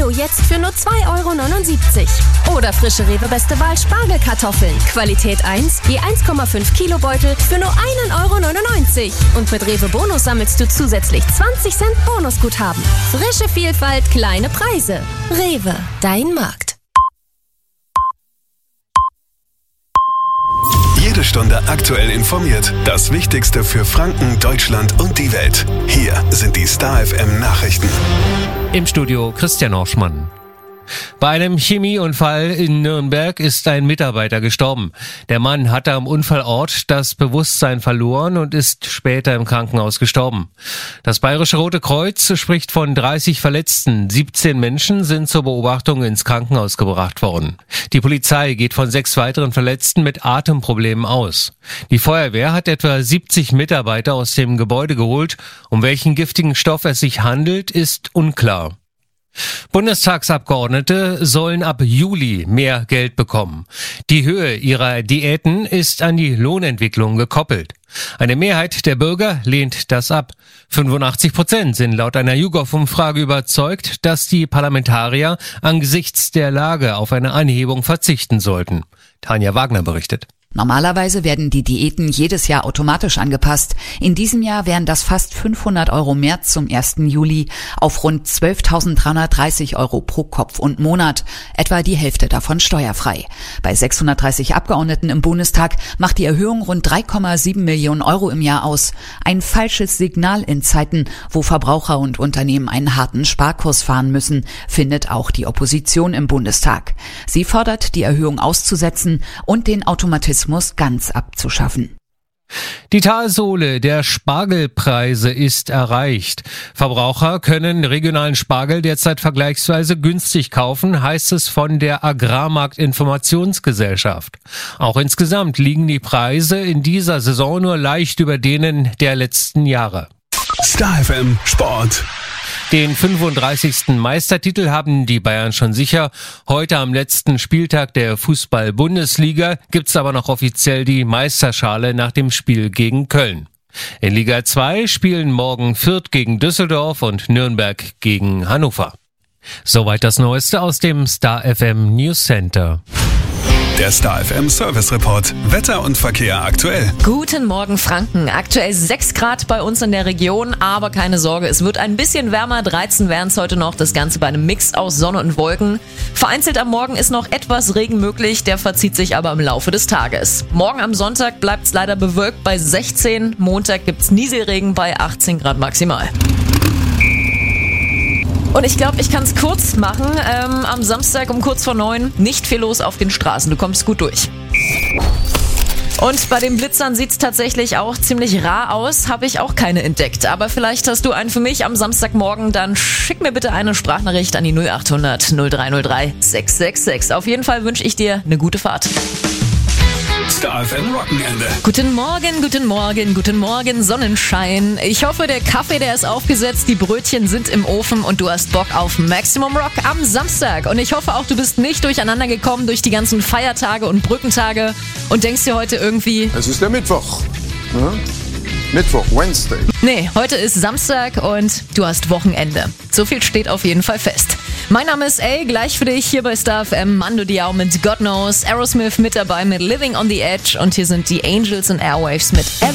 Bio jetzt für nur 2,79 €. Oder frische Rewe Beste Wahl Spargelkartoffeln. Qualität 1, je 1,5 Kilo Beutel für nur 1,99 €. Und mit Rewe Bonus sammelst du zusätzlich 20 Cent Bonusguthaben. Frische Vielfalt, kleine Preise. Rewe, dein Markt. Jede Stunde aktuell informiert. Das Wichtigste für Franken, Deutschland und die Welt. Hier sind die Star FM Nachrichten. Im Studio Christian Orschmann. Bei einem Chemieunfall in Nürnberg ist ein Mitarbeiter gestorben. Der Mann hatte am Unfallort das Bewusstsein verloren und ist später im Krankenhaus gestorben. Das Bayerische Rote Kreuz spricht von 30 Verletzten. 17 Menschen sind zur Beobachtung ins Krankenhaus gebracht worden. Die Polizei geht von 6 weiteren Verletzten mit Atemproblemen aus. Die Feuerwehr hat etwa 70 Mitarbeiter aus dem Gebäude geholt. Um welchen giftigen Stoff es sich handelt, ist unklar. Bundestagsabgeordnete sollen ab Juli mehr Geld bekommen. Die Höhe ihrer Diäten ist an die Lohnentwicklung gekoppelt. Eine Mehrheit der Bürger lehnt das ab. 85% sind laut einer YouGov-Umfrage überzeugt, dass die Parlamentarier angesichts der Lage auf eine Anhebung verzichten sollten. Tanja Wagner berichtet. Normalerweise werden die Diäten jedes Jahr automatisch angepasst. In diesem Jahr wären das fast 500 € mehr zum 1. Juli auf rund 12.330 € pro Kopf und Monat. Etwa die Hälfte davon steuerfrei. Bei 630 Abgeordneten im Bundestag macht die Erhöhung rund 3,7 Millionen € im Jahr aus. Ein falsches Signal in Zeiten, wo Verbraucher und Unternehmen einen harten Sparkurs fahren müssen, findet auch die Opposition im Bundestag. Sie fordert, die Erhöhung auszusetzen und den Automatismus ganz abzuschaffen. Die Talsohle der Spargelpreise ist erreicht. Verbraucher können regionalen Spargel derzeit vergleichsweise günstig kaufen, heißt es von der Agrarmarktinformationsgesellschaft. Auch insgesamt liegen die Preise in dieser Saison nur leicht über denen der letzten Jahre. Star FM Sport. Den 35. Meistertitel haben die Bayern schon sicher. Heute am letzten Spieltag der Fußball-Bundesliga gibt's aber noch offiziell die Meisterschale nach dem Spiel gegen Köln. In Liga 2 spielen morgen Fürth gegen Düsseldorf und Nürnberg gegen Hannover. Soweit das Neueste aus dem Star FM News Center. Der Star FM Service Report. Wetter und Verkehr aktuell. Guten Morgen Franken. Aktuell 6 Grad bei uns in der Region, aber keine Sorge, es wird ein bisschen wärmer. 13 wären es heute noch. Das Ganze bei einem Mix aus Sonne und Wolken. Vereinzelt am Morgen ist noch etwas Regen möglich, der verzieht sich aber im Laufe des Tages. Morgen am Sonntag bleibt es leider bewölkt bei 16. Montag gibt's Nieselregen bei 18 Grad maximal. Und ich glaube, ich kann es kurz machen. Am Samstag um kurz vor 9 nicht viel los auf den Straßen. Du kommst gut durch. Und bei den Blitzern sieht es tatsächlich auch ziemlich rar aus. Habe ich auch keine entdeckt. Aber vielleicht hast du einen für mich am Samstagmorgen. Dann schick mir bitte eine Sprachnachricht an die 0800 0303 666. Auf jeden Fall wünsche ich dir eine gute Fahrt. Star FM Wochenende. Guten Morgen, guten Morgen, guten Morgen, Sonnenschein. Ich hoffe, der Kaffee, der ist aufgesetzt, die Brötchen sind im Ofen und du hast Bock auf Maximum Rock am Samstag. Und ich hoffe auch, du bist nicht durcheinander gekommen durch die ganzen Feiertage und Brückentage und denkst dir heute irgendwie... Es ist der Mittwoch. Ja? Mittwoch, Wednesday. Nee, heute ist Samstag und du hast Wochenende. So viel steht auf jeden Fall fest. Mein Name ist A, gleich für dich hier bei Star FM. Mando Diao mit God Knows, Aerosmith mit dabei mit Living on the Edge und hier sind die Angels and Airwaves mit